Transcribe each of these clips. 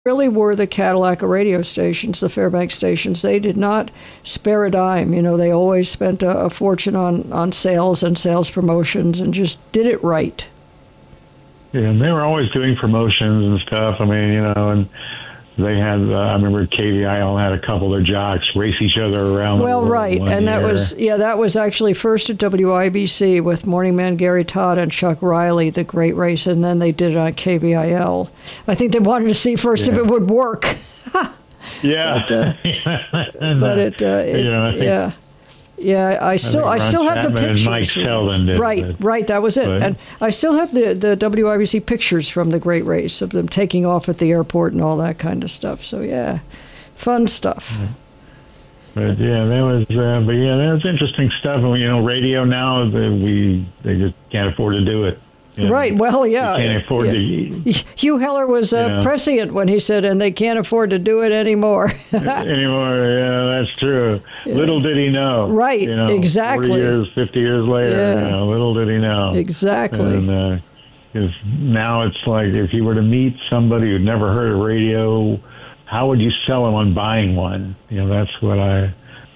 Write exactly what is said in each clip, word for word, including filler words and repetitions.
really were the Cadillac of radio stations, the Fairbanks stations. They did not spare a dime. You know, they always spent a, a fortune on, on sales and sales promotions and just did it right. Yeah, and they were always doing promotions and stuff. I mean, you know, and they had, uh, I remember K V I L had a couple of their jocks race each other around the Well, world right. one And that year. was, yeah, that was actually first at W I B C with morning man Gary Todd and Chuck Riley, the great race. And then they did it on K V I L. I think they wanted to see first Yeah. if it would work. Yeah. But, uh, and, but uh, it, uh, it you know, I think, yeah. Yeah, I still, I, I think still Ron have the Chapman and pictures. Mike Sheldon did right, it. right. That was it, But- and I still have the the W I B C pictures from the Great Race of them taking off at the airport and all that kind of stuff. So yeah, fun stuff. But yeah, that was, uh, but yeah, that was interesting stuff. And you know, radio now, the, we they just can't afford to do it. You know, Right. Well, yeah. they can't afford yeah. to Hugh Heller was uh, Yeah. prescient when he said, "And they can't afford to do it anymore." anymore. Yeah, that's true. Little did he know. Right, You know, exactly. Forty years, fifty years later. Yeah. You know, little did he know. Exactly. And uh, 'cause now it's like if you were to meet somebody who'd never heard of radio, how would you sell them on buying one? You know, that's what I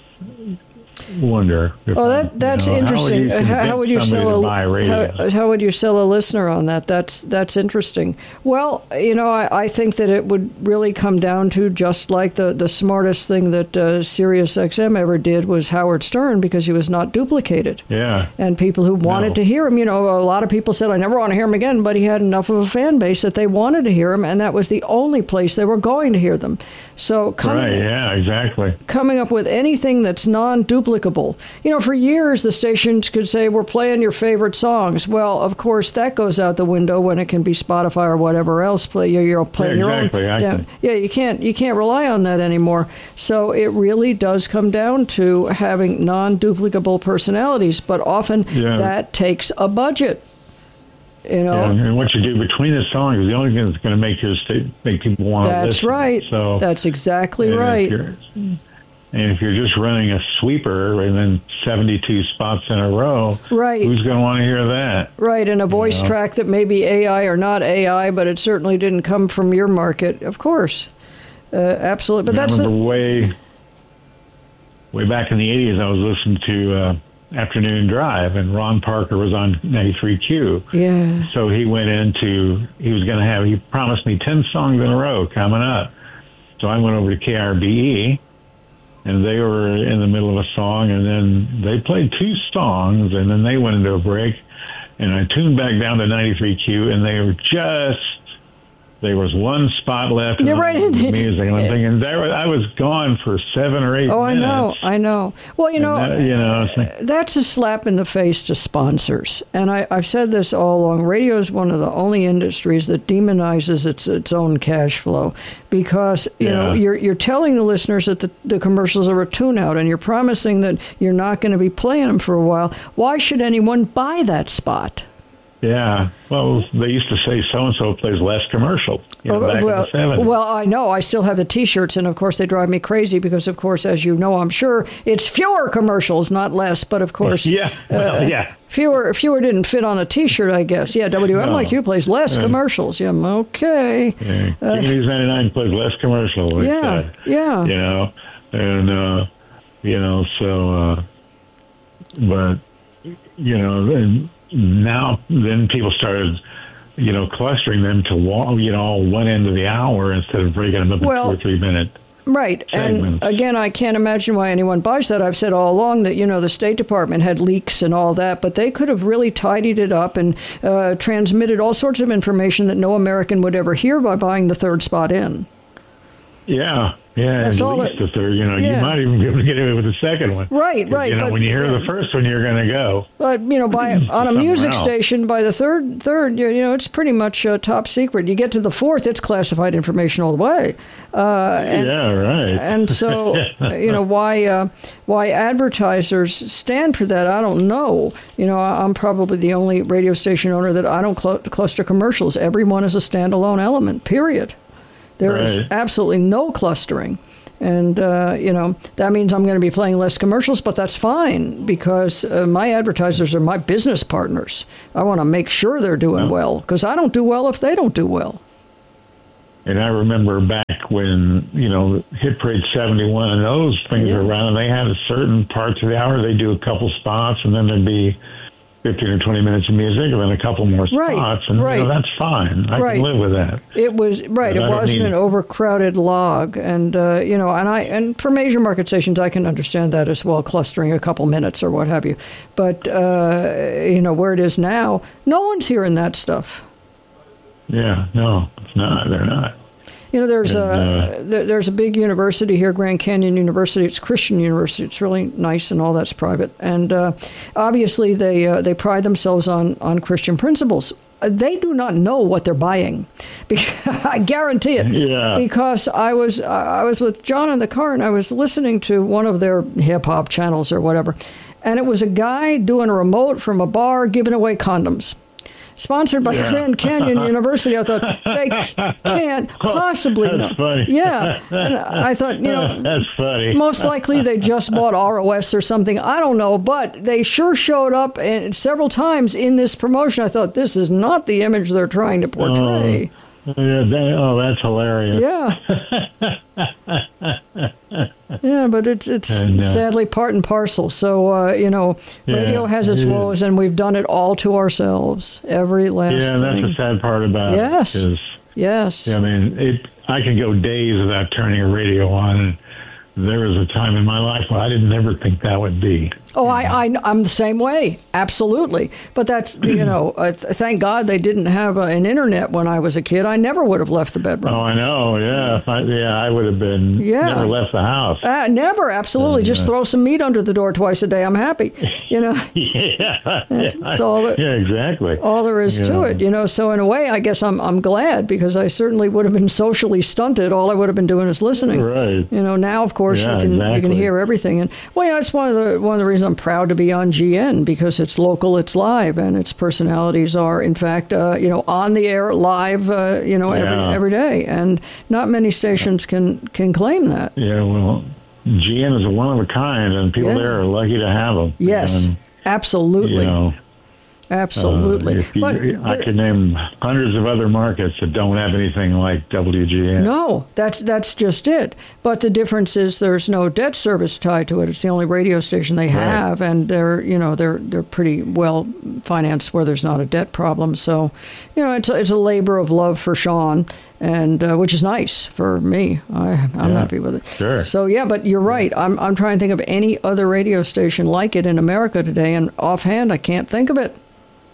wonder. if Oh, I- that that's you know, interesting. How would you, How, how would you somebody sell to buy a radio? how, how would you sell a listener on that? That's that's interesting. Well, you know, I, I think that it would really come down to just like the, the smartest thing that uh, Sirius X M ever did was Howard Stern, because he was not duplicated. Yeah. And people who wanted No. to hear him, you know, a lot of people said, I never want to hear him again, but he had enough of a fan base that they wanted to hear him, and that was the only place they were going to hear them. So coming, Right. Yeah. Exactly. coming up with anything that's non-duplicable. You know, for years, the stations could say, we're playing your favorite songs. Well, of course, that goes out the window when it can be Spotify or whatever else. Play, you're, you're playing Yeah, exactly. your own. I Yeah, can- yeah, you can't, you can't rely on that anymore. So it really does come down to having non-duplicable personalities, but often Yeah. that takes a budget. You know, Yeah, and what you do between the songs is the only thing that's going to make your sta- make people want to listen. that's right. So That's exactly and right. If you're, and if you're just running a sweeper and then seventy-two spots in a row, Right. who's going to want to hear that? Right, and a voice know? track that may be A I or not A I, but it certainly didn't come from your market, of course. Uh, absolutely. But I that's remember the, way, way back in the eighties, I was listening to uh, Afternoon Drive, and Ron Parker was on ninety-three Q. yeah. So he went into, he was going to have, he promised me ten songs in a row coming up. So I went over to K R B E, and they were in the middle of a song, and then they played two songs, and then they went into a break, and I tuned back down to ninety-three Q, and they were just, there was one spot left in You're right. the music, and I'm thinking, there was, I was gone for seven or eight Oh, I minutes. know, I know. Well, you know, And that, you know, it's like, that's a slap in the face to sponsors. And I, I've said this all along. Radio is one of the only industries that demonizes its its own cash flow, because you know Yeah. you're you're telling the listeners that the, the commercials are a tune out, and you're promising that you're not going to be playing them for a while. Why should anyone buy that spot? yeah. Well, they used to say so-and-so plays less commercial, you know, Oh, back well, in the seventies. well, I know. I still have the T-shirts, and of course they drive me crazy because, of course, as you know, I'm sure it's fewer commercials, not less. But of course, Yeah, well, uh, yeah. fewer fewer didn't fit on the T-shirt, I guess. Yeah, W M No. like you plays less Uh, commercials. Yeah, okay. Yeah, King News ninety-nine plays less commercial. Like Yeah, that, yeah. You know, and, uh, you know, so, uh, but, you know, and now then people started, you know, clustering them to, wa- you know, all one end of the hour instead of breaking them up in Well, two or three minutes. Right. And segments. again, I can't imagine why anyone buys that. I've said all along that, you know, the State Department had leaks and all that, but they could have really tidied it up and uh, transmitted all sorts of information that no American would ever hear by buying the third spot in. Yeah, yeah, That's at all least it- the third. You know, yeah. you might even be able to get away with the second one. Right, right. You know, but, when you hear yeah. the first one, you're going to go. But, you know, by on a Somewhere music else. station, by the third, third, you, you know, it's pretty much uh, top secret. You get to the fourth, it's classified information all the way. Uh, and, yeah, right. And so, you know, why uh, why advertisers stand for that, I don't know. You know, I- I'm probably the only radio station owner that I don't cl- cluster commercials. Every one is a standalone element, period. There is Right. absolutely no clustering. And, uh, you know, that means I'm going to be playing less commercials, but that's fine because uh, my advertisers are my business partners. I want to make sure they're doing Yeah. well because I don't do well if they don't do well. And I remember back when, you know, Hit Parade seventy-one and those things Yeah. were around, and they had a certain parts of the hour, they do a couple spots, and then there'd be fifteen or twenty minutes of music, and then a couple more Right, spots, and right. you know, that's fine. I Right. can live with that. It was right. But It I don't wasn't need- an overcrowded log, and uh, you know, and I and for major market stations, I can understand that as well, clustering a couple minutes or what have you. But uh, you know, where it is now, no one's hearing that stuff. Yeah, no, it's not. They're not. You know, there's And, a uh, there, there's a big university here, Grand Canyon University. It's a Christian university. It's really nice, and all that's private. And uh, obviously, they uh, they pride themselves on on Christian principles. Uh, They do not know what they're buying. I guarantee it. Yeah. Because I was I was with John in the car, and I was listening to one of their hip hop channels or whatever, and it was a guy doing a remote from a bar giving away condoms. Sponsored by Yeah. Grand Canyon University. I thought, they can't possibly know. That's funny. Yeah. And I thought, you know, That's funny. most likely they just bought R O S or something. I don't know. But they sure showed up and several times in this promotion. I thought, this is not the image they're trying to portray. Yeah, they, oh, that's hilarious. Yeah. Yeah, but it's it's And, uh, sadly part and parcel. So, uh, you know, Yeah, radio has its it is. woes, and we've done it all to ourselves. Every last Yeah, and that's thing. the sad part about Yes. it. Is, Yes. I mean, it. I can go days without turning a radio on, and there was a time in my life where I didn't ever think that would be. Oh, I, I, I'm the same way. Absolutely. But that's, you know, uh, th- thank God they didn't have uh, an internet when I was a kid. I never would have left the bedroom. Oh, I know. Yeah, if I, yeah, I would have been Yeah. never left the house. Uh, never, absolutely. Uh, Just throw some meat under the door twice a day. I'm happy. You know, yeah, That's all that- yeah, exactly. all there is to Yeah. it. You know, so in a way, I guess I'm I'm glad because I certainly would have been socially stunted. All I would have been doing is listening. Right. You know, now of course Yeah, you can you can exactly. hear everything, and well, yeah, it's one of the one of the reasons I'm proud to be on G N because it's local, it's live, and its personalities are in fact uh, you know on the air live, uh, you know every Yeah. every day, and not many stations can can claim that. Yeah, well, G N is a one of a kind, and people Yeah. there are lucky to have them. Yes, And, absolutely, you know, absolutely. Uh, if you, but I could name hundreds of other markets that don't have anything like W G N. No, that's that's just it. But the difference is there's no debt service tied to it. It's the only radio station they have, and they're you know they're they're pretty well financed where there's not a debt problem. So, you know, it's a, it's a labor of love for Sean, and uh, which is nice for me. I I'm Yeah, happy with it. sure. So yeah, but you're right. I'm I'm trying to think of any other radio station like it in America today, and offhand I can't think of it.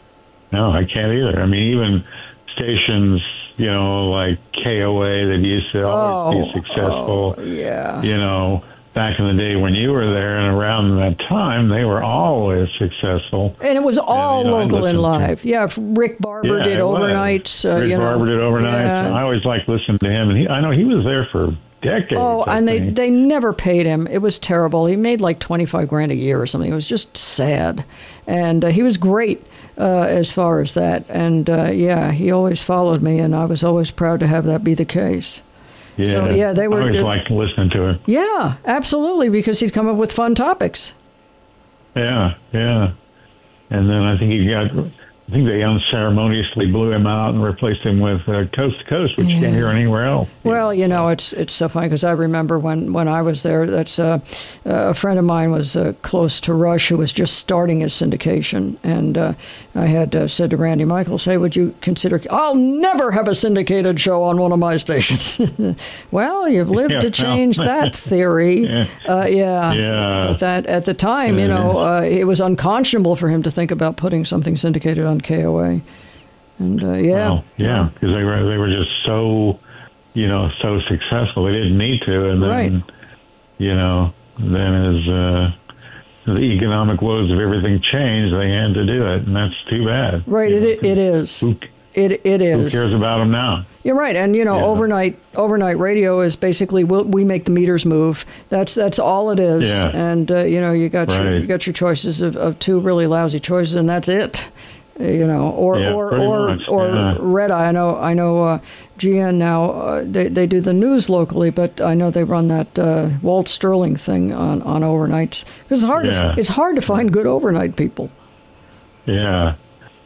No, I can't either. I mean, even stations, you know, like K O A that used to always Oh, be successful. oh, yeah. You know, back in the day when you were there and around that time, they were always successful. And it was all you know, I local and listened to- live. Yeah, if Rick Barber Yeah, did it was. overnights. Uh, Rick you know, Barber did overnight. yeah. I always liked listening to him, and he, I know he was there for decades. Oh, I and they, think. they never paid him. It was terrible. He made like twenty-five grand a year or something. It was just sad. And uh, he was great uh, as far as that. And uh, yeah, he always followed me, and I was always proud to have that be the case. yeah, so, yeah, they were- I always liked listening to him. Yeah, absolutely, because he'd come up with fun topics. Yeah, yeah. And then I think he got, I think they unceremoniously blew him out and replaced him with uh, Coast to Coast, which you can't hear anywhere else. Well, you know, it's it's so funny because I remember when, when I was there, that's uh, a friend of mine was uh, close to Rush who was just starting his syndication. And uh, I had uh, said to Randy Michaels, hey, would you consider, I'll never have a syndicated show on one of my stations. Well, you've lived Yeah, to well, change that theory. Yeah. Uh, yeah. Yeah. But that at the time, you It know, is. uh, it was unconscionable for him to think about putting something syndicated on K O A. And uh, yeah. Well, yeah, because they were they were just so, you know, so successful. They didn't need to, and then, Right. you know, then as uh, the economic woes of everything changed, they had to do it, and that's too bad. Right, You know, it, it is. Who, It It who is. cares about them now? You're right, and you know, Yeah. overnight overnight radio is basically we'll, we make the meters move. That's that's all it is. Yeah. And uh, you know, you got your Right. you got your choices of, of two really lousy choices, and that's it. Uh, You know, or Yeah, or pretty or much, or yeah. Red Eye. I know I know uh, G N now. Uh, they they do the news locally, but I know they run that uh, Walt Sterling thing on on overnights. Because it's hard Yeah. to it's hard to find good overnight people. Yeah.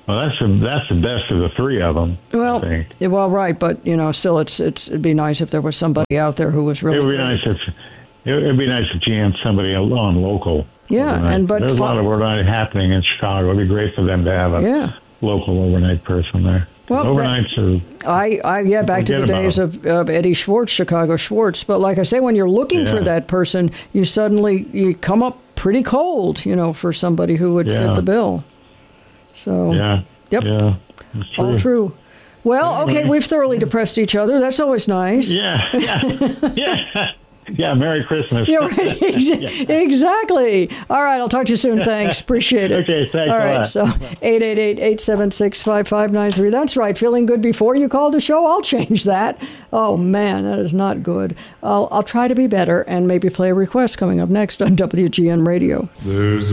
Well, that's the that's the best of the three of them. Well, I think. yeah, well, right, but you know, still, it's it's it'd be nice if there was somebody out there who was really. It would be good. nice if it would be nice if you had somebody on local. Yeah, overnight. and but there's a lot of overnight happening in Chicago. It'd be great for them to have a yeah. local overnight person there. Well, overnights that, are. I, I yeah, back to the days of, of Eddie Schwartz, Chicago Schwartz. But like I say, when you're looking yeah. for that person, you suddenly you come up pretty cold, you know, for somebody who would yeah. fit the bill. So yeah, yep, yeah, that's true. all true. Well, anyway. okay, we've thoroughly depressed each other. That's always nice. Yeah, yeah, yeah. Yeah, Merry Christmas. Yeah, right. Ex- exactly. All right, I'll talk to you soon. Thanks. Appreciate it. Okay, thanks All a right, lot. so eight eight eight, eight seven six, five five nine three. That's right. Feeling good before you called the show? I'll change that. Oh, man, that is not good. I'll, I'll try to be better and maybe play a request coming up next on W G N Radio. There's